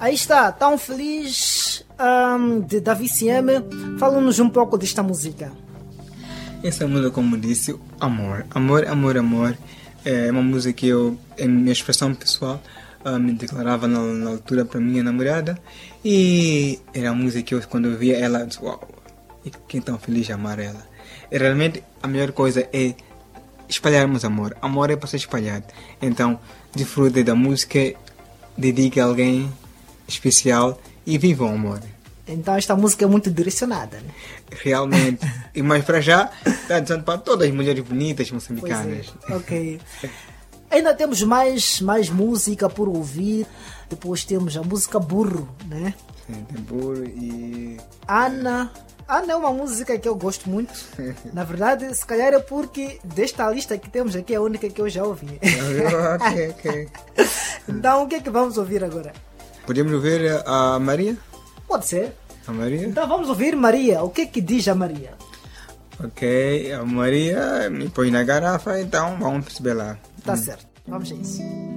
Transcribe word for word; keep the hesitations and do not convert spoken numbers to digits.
Aí está, Tão Feliz, um, de Davi C M. Fala-nos um pouco desta música. Essa música, como disse, amor. Amor, amor, amor. É uma música que eu, é minha expressão pessoal, uh, me declarava na, na altura para minha namorada. E era a música que eu, quando eu via ela, disse, uau, quem tão feliz de amar ela. E realmente a melhor coisa é espalharmos amor. Amor é para ser espalhado. Então, desfrute da música, dedique a alguém especial e viva o amor. Então esta música é muito direcionada, né? Realmente. E mais para já, está dizendo para todas as mulheres bonitas moçambicanas. É. Ok. Ainda temos mais, mais música por ouvir. Depois temos a música Burro, né? Sim, tem Burro e... Ana. Ana é uma música que eu gosto muito. Na verdade, se calhar é porque desta lista que temos aqui é a única que eu já ouvi. Ok, ok. Então o que é que vamos ouvir agora? Podemos ouvir a Maria? Pode ser. A Maria? Então vamos ouvir Maria. O que é que diz a Maria? Ok, a Maria me põe na garrafa, então vamos perceber lá. Tá hum. certo. Vamos a isso.